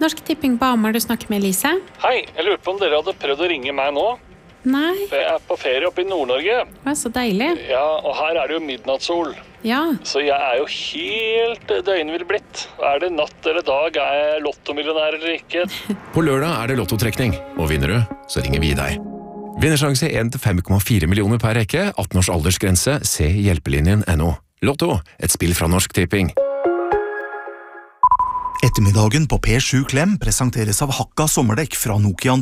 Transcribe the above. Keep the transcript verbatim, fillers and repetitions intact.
Norsk Tipping på Hamar, du snakker med Elise. Hei, jeg lurte på om dere hadde prøvd å ringe meg nå. Nei. Jeg er på ferie oppe i Nord-Norge. Det var så deilig. Ja, og her er det jo midnattssol. Ja. Så jeg er jo helt døgnvill blitt. Er det natt eller dag, er jeg lottomillionær eller ikke? På lørdag er det lottotrekning, og vinner du, så ringer vi deg. Vinnersjanse en til fem komma fire millioner per rekke, atten års aldersgrense, se hjelpelinjen punktum no. Lotto, et spill fra Norsk Tipping. Ettermiddagen på P sju Klem presenteres av Hakka sommerdekk fra Nokian